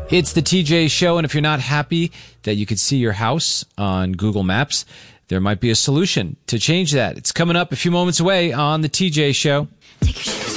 It's the TJ Show, and if you're not happy that you could see your house on Google Maps, there might be a solution to change that. It's coming up a few moments away on the TJ Show. Take your shoes